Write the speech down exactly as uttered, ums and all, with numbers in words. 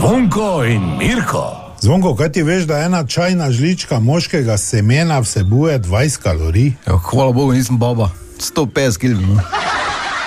Zvonko in Mirko. Zvonko, kaj ti veš, da ena čajna žlička moškega semena vsebuje dvajset kalorij? Jo, hvala Bogu, nisem baba. sto petdeset kilogramov.